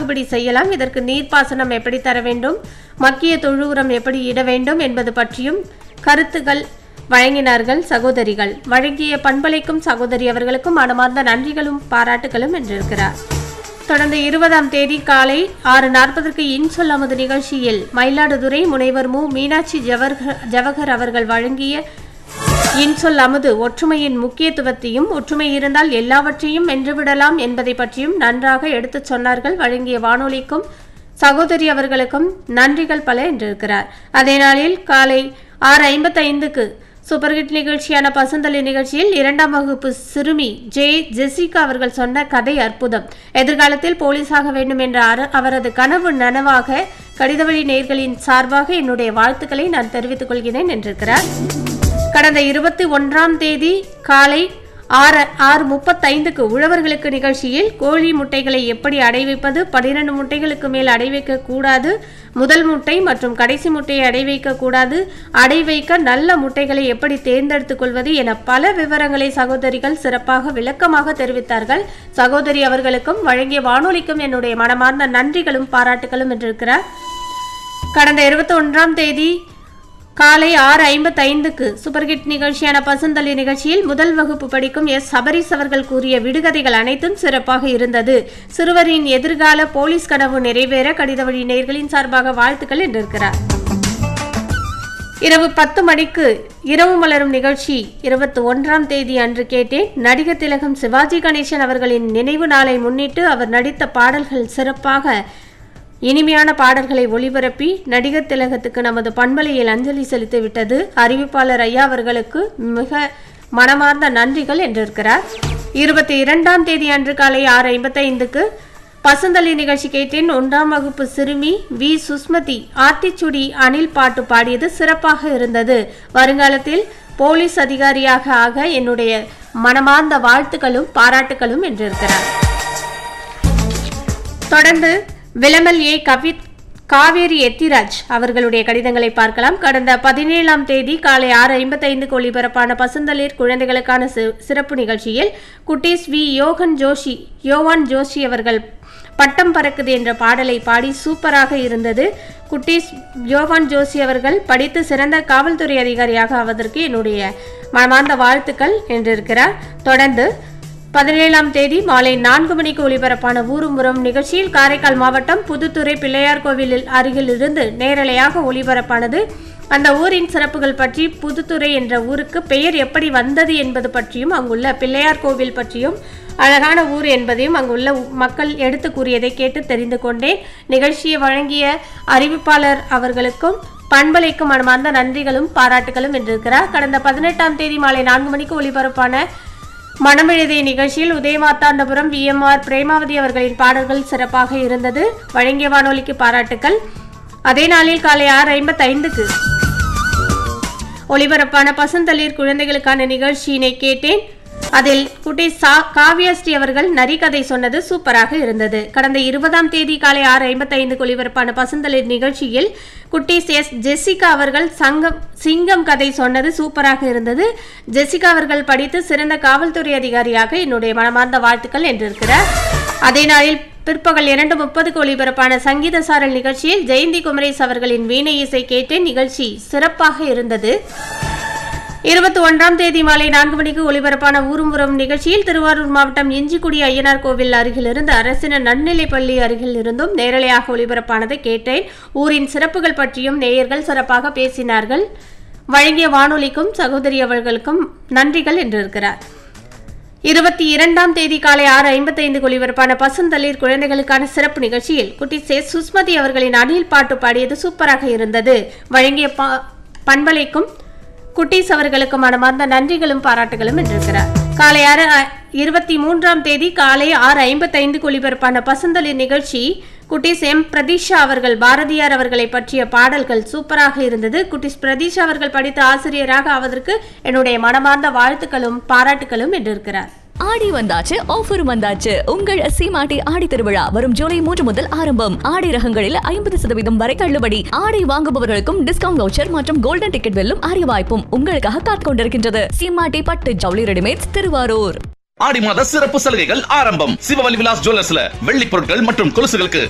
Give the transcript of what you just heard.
சாகுபடி செய்யலாம், இதற்கு நீர்ப்பாசனம் எப்படி தர வேண்டும், மக்கிய தொழு உரம் எப்படி இட வேண்டும் என்பது பற்றியும் கருத்துக்கள் வழங்கினார்கள் சகோதரிகள். வழங்கிய பண்பலைக்கும் சகோதரி அவர்களுக்கும் மனமார்ந்த நன்றிகளும் பாராட்டுகளும் என்றிருக்கிறார். தொடர்ந்து 20ஆம் தேதி காலை 6:40 இன்சொல் அமுது நிகழ்ச்சியில் மயிலாடுதுறை முனைவர் மு மீனாட்சி ஜவஹர் அவர்கள் வழங்கிய இன்சொல் அமுது ஒற்றுமையின் முக்கியத்துவத்தையும் ஒற்றுமை இருந்தால் எல்லாவற்றையும் வென்றுவிடலாம் என்பதை பற்றியும் நன்றாக எடுத்துச் சொன்னார்கள். வழங்கிய வானொலிக்கும் சகோதரி அவர்களுக்கும் நன்றிகள் பல என்றிருக்கிறார். அதே நாளில் காலை 6:55 சூப்பர் ஹிட் நிகழ்ச்சியான பசுந்தளி நிகழ்ச்சியில் 2ஆம் வகுப்பு சிறுமி ஜெசிகா அவர்கள் சொன்ன கதை அற்புதம். எதிர்காலத்தில் போலீஸாக வேண்டும் என்ற அவரது கனவு நனவாக கடிதவழி நேயர்களின் சார்பாக என்னுடைய வாழ்த்துக்களை நான் தெரிவித்துக் கொள்கிறேன் என்றிருக்கிறார். கடந்த 21ஆம் தேதி காலை 6:35 உழவர்களுக்கு நிகழ்ச்சியில் கோழி முட்டைகளை எப்படி அடை வைப்பது, 12 முட்டைகளுக்கு மேல் அடை வைக்க கூடாது, முதல் முட்டை மற்றும் கடைசி முட்டையை அடை வைக்க கூடாது, அடை வைக்க நல்ல முட்டைகளை எப்படி தேர்ந்தெடுத்துக் கொள்வது என பல விவரங்களை சகோதரிகள் சிறப்பாக விளக்கமாக தெரிவித்தார்கள். சகோதரி அவர்களுக்கும் வழங்கிய வானொலிக்கும் என்னுடைய மனமார்ந்த நன்றிகளும் பாராட்டுகளும் என்றிருக்கிறார். கடந்த 21ஆம் தேதி காலை 6:55 சூப்பர் ஹிட் நிகழ்ச்சியான பசுந்தளி நிகழ்ச்சியில் முதல் வகுப்பு படிக்கும் சபரிஸ் அவர்கள் கூறிய விடுகதைகள் அனைத்தும் சிறப்பாக இருந்தது. சிறுவரின் எதிர்கால போலீஸ் கனவு நிறைவேற கடிதவழி நேயர்களின் சார்பாக வாழ்த்துக்கள் என்றிருக்கிறார். இரவு 10 மணிக்கு இரவு மலரும் நிகழ்ச்சி 21ஆம் தேதி அன்று கேட்டேன். நடிகர் திலகம் சிவாஜி கணேசன் அவர்களின் நினைவு நாளை முன்னிட்டு அவர் நடித்த பாடல்கள் சிறப்பாக இனிமையான பாடல்களை ஒளிபரப்பி நடிகர் திலகத்துக்கு நமது பண்பலையில் அஞ்சலி செலுத்திவிட்டது. அறிவிப்பாளர் ஐயா அவர்களுக்கு மிக மனமார்ந்த நன்றிகள் என்றிருக்கிறார். 22ஆம் தேதி அன்று காலை 6:55 பசுந்தளி நிகழ்ச்சி கேட்டேன். 1ஆம் வகுப்பு சிறுமி வி சுஸ்மதி ஆத்திச்சுடி அணில் பாட்டு பாடியது சிறப்பாக இருந்தது. வருங்காலத்தில் போலீஸ் அதிகாரியாக ஆக என்னுடைய மனமார்ந்த வாழ்த்துக்களும் பாராட்டுகளும் என்றிருக்கிறார். தொடர்ந்து விளமல் காவேரி எத்திராஜ் அவர்களுடைய கடிதங்களை பார்க்கலாம். கடந்த 17ஆம் தேதி காலை 6:55 ஒளிபரப்பான பசுந்தளிர் குழந்தைகளுக்கான சிறப்பு நிகழ்ச்சியில் குட்டீஸ் வி யோவான் ஜோஷி அவர்கள் பட்டம் பறக்குது என்ற பாடலை பாடி சூப்பராக இருந்தது. குட்டீஸ் யோவான் ஜோஷி அவர்கள் படித்து சிறந்த காவல்துறை அதிகாரியாக ஆவதற்கு என்னுடைய மனமார்ந்த வாழ்த்துக்கள் என்றிருக்கிறார். தொடர்ந்து 17ஆம் தேதி மாலை 4 மணிக்கு ஒளிபரப்பான ஊரும் உரம் நிகழ்ச்சியில் காரைக்கால் மாவட்டம் புதுத்துறை பிள்ளையார் கோவில் அருகில் இருந்து நேரலையாக ஒளிபரப்பானது. அந்த ஊரின் சிறப்புகள் பற்றி, புதுத்துறை என்ற ஊருக்கு பெயர் எப்படி வந்தது என்பது பற்றியும், அங்குள்ள பிள்ளையார் கோவில் பற்றியும், அழகான ஊர் என்பதையும் அங்குள்ள மக்கள் எடுத்து கூறியதை கேட்டு தெரிந்து கொண்டேன். நிகழ்ச்சியை வழங்கிய அறிவிப்பாளர் அவர்களுக்கும் பண்பலைக்கும் மனமார்ந்த நன்றிகளும் பாராட்டுகளும் என்றிருக்கிறார். கடந்த 18ஆம் தேதி மாலை 4 மணிக்கு ஒளிபரப்பான மனமெழுதிய நிகழ்ச்சியில் உதயமாத்தாண்டபுரம் VMR பிரேமாவதி அவர்களின் பாடல்கள் சிறப்பாக இருந்தது. வழங்கிய வானொலிக்கு பாராட்டுக்கள். அதே நாளில் காலை 6:55 ஒளிபரப்பான பசுந்தளிர் குழந்தைகளுக்கான நிகழ்ச்சியினை கேட்டேன். அதில் குட்டி காவியாஸ்ரீ அவர்கள் நரிக்கதை சொன்னது சூப்பராக இருந்தது. கடந்த 20ஆம் தேதி காலை 6:55 ஒளிபரப்பான பசுந்தளிர் நிகழ்ச்சியில் குட்டி ஜெசிகா அவர்கள் சிங்கம் கதை சொன்னது சூப்பராக இருந்தது. ஜெசிகா அவர்கள் படித்து சிறந்த காவல்துறை அதிகாரியாக என்னுடைய மனமார்ந்த வாழ்த்துக்கள் என்றிருக்கிறார். அதே நாளில் பிற்பகல் 2:30 ஒளிபரப்பான சங்கீத சாரல் நிகழ்ச்சியில் ஜெயந்தி குமரேஸ் அவர்களின் வீணை இசை கேட்டு நிகழ்ச்சி சிறப்பாக இருந்தது. 21ஆம் தேதி மாலை 4 மணிக்கு ஒளிபரப்பான ஊரும் உரம் நிகழ்ச்சியில் திருவாரூர் மாவட்டம் இஞ்சிக்குடி ஐயனார் கோவில் அருகிலிருந்து அரசின நடுநிலைப்பள்ளி அருகில் இருந்தும் நேரலையாக ஒளிபரப்பானதை கேட்டேன். ஊரின் சிறப்புகள் பற்றியும் நேயர்கள் சிறப்பாக பேசினார்கள். வழங்கிய வானொலிக்கும் சகோதரி அவர்களுக்கும் நன்றிகள் என்றிருக்கிறார். 22ஆம் தேதி காலை 6:55 ஒளிபரப்பான பசுந்தளிர் குழந்தைகளுக்கான சிறப்பு நிகழ்ச்சியில் குட்டி சுஸ்மதி அவர்களின் அணில் பாட்டு பாடியது சூப்பராக இருந்தது. வழங்கிய பண்பலைக்கும் குட்டீஸ் அவர்களுக்கு மனமார்ந்த நன்றிகளும் பாராட்டுகளும் என்றிருக்கிறார். காலை 23ஆம் தேதி காலை 6:55 ஒளிபரப்பான பசுந்தளிர் நிகழ்ச்சி குட்டீஸ் பிரதீஷா அவர்கள் பாரதியார் அவர்களை பற்றிய பாடல்கள் சூப்பராக இருந்தது. குட்டீஸ் பிரதீஷா அவர்கள் படித்த ஆசிரியராக ஆவதற்கு என்னுடைய மனமார்ந்த வாழ்த்துக்களும் பாராட்டுகளும் என்றிருக்கிறார். ஆடி வந்தாச்சு, ஆஃபர் வந்தாச்சு. உங்கள் சீமாட்டி ஆடி திருவிழா வரும் ஜூலை 3 முதல் ஆரம்பம். ஆடி ரகங்களில் 50% வரை தள்ளுபடி. ஆடை வாங்குபவர்களுக்கும் டிஸ்கவுண்ட் வவுச்சர் மற்றும் கோல்டன் டிக்கெட் வெல்லும் அரிய வாய்ப்பும் உங்களுக்காக காத்துக் கொண்டிருக்கின்றது. சீமாட்டி பட்டு ஜவுளி ரெடிமேட்ஸ், திருவாரூர். ஆடி மாத சிறப்பு சலுகைகள் ஆரம்பம். சிவவலி விலாஸ் ஜுவல்லர்ஸ்ல வெள்ளி பொருட்கள் மற்றும் கொலுசுகளுக்கு